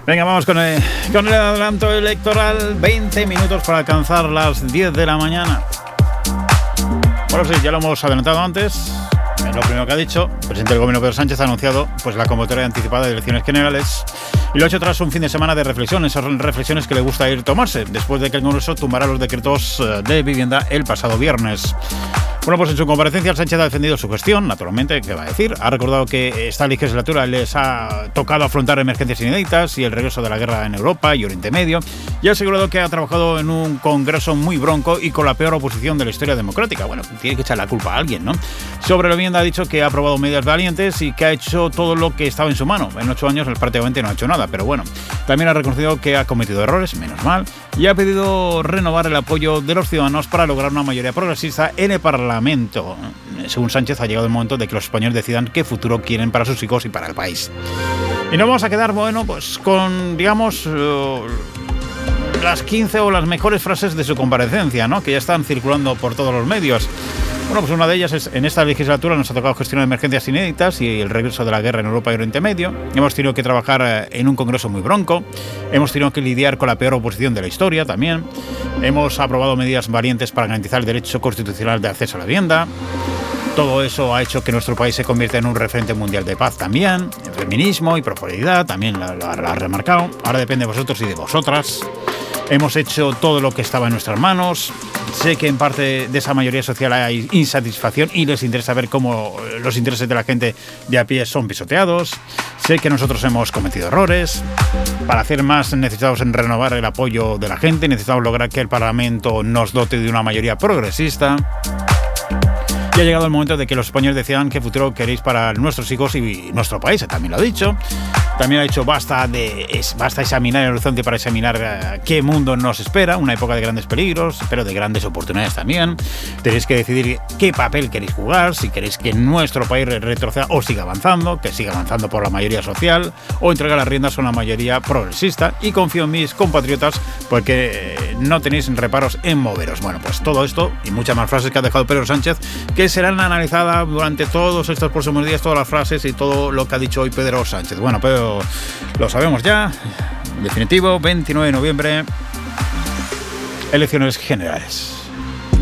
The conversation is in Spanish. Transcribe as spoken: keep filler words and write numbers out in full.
Venga, vamos con el, con el adelanto electoral. veinte minutos para alcanzar las diez de la mañana. Bueno, sí, ya lo hemos adelantado antes. Lo primero que ha dicho, el presidente del gobierno Pedro Sánchez ha anunciado pues, la convocatoria anticipada de elecciones generales y lo ha hecho tras un fin de semana de reflexión, esas reflexiones que le gusta ir tomarse, después de que el Congreso tumbara los decretos de vivienda el pasado viernes. Bueno, pues en su comparecencia Sánchez ha defendido su gestión, naturalmente, ¿qué va a decir? Ha recordado que esta legislatura les ha tocado afrontar emergencias inéditas y el regreso de la guerra en Europa y Oriente Medio, y ha asegurado que ha trabajado en un Congreso muy bronco y con la peor oposición de la historia democrática. Bueno, tiene que echar la culpa a alguien, ¿no? Sobre la vivienda ha dicho que ha aprobado medidas valientes y que ha hecho todo lo que estaba en su mano. En ocho años él prácticamente no ha hecho nada, pero bueno. También ha reconocido que ha cometido errores, menos mal, y ha pedido renovar el apoyo de los ciudadanos para lograr una mayoría progresista en el Parlamento. Según Sánchez, ha llegado el momento de que los españoles decidan qué futuro quieren para sus hijos y para el país. Y nos vamos a quedar, bueno, pues con, digamos, uh, las quince o las mejores frases de su comparecencia, ¿no? Que ya están circulando por todos los medios. Bueno, pues una de ellas es: en esta legislatura nos ha tocado gestionar emergencias inéditas y el regreso de la guerra en Europa y Oriente Medio. Hemos tenido que trabajar en un Congreso muy bronco. Hemos tenido que lidiar con la peor oposición de la historia también. Hemos aprobado medidas valientes para garantizar el derecho constitucional de acceso a la vivienda. Todo eso ha hecho que nuestro país se convierta en un referente mundial de paz también. El feminismo y prosperidad también lo ha remarcado. Ahora depende de vosotros y de vosotras. Hemos hecho todo lo que estaba en nuestras manos. Sé que en parte de esa mayoría social hay insatisfacción y les interesa ver cómo los intereses de la gente de a pie son pisoteados. Sé que nosotros hemos cometido errores. Para hacer más necesitamos en renovar el apoyo de la gente. Necesitamos lograr que el Parlamento nos dote de una mayoría progresista. Y ha llegado el momento de que los españoles decidan qué futuro queréis para nuestros hijos y nuestro país. También lo ha dicho. También ha dicho basta de es, basta examinar el horizonte para examinar uh, qué mundo nos espera. Una época de grandes peligros, pero de grandes oportunidades también. Tenéis que decidir qué papel queréis jugar. Si queréis que nuestro país retroceda o siga avanzando, que siga avanzando por la mayoría social, o entregar las riendas a una mayoría progresista. Y confío en mis compatriotas porque eh, no tenéis reparos en moveros. Bueno, pues todo esto y muchas más frases que ha dejado Pedro Sánchez, que serán analizadas durante todos estos próximos días, todas las frases y todo lo que ha dicho hoy Pedro Sánchez. Bueno, Pedro, lo sabemos ya. Definitivo, veintinueve de noviembre, elecciones generales.